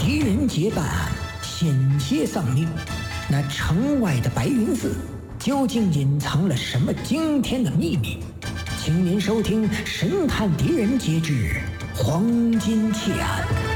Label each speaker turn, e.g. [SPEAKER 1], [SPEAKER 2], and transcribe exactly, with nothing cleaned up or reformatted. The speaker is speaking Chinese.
[SPEAKER 1] 狄仁杰办案，险些丧命。那城外的白云寺究竟隐藏了什么惊天的秘密？请您收听《神探狄仁杰之黄金窃案》。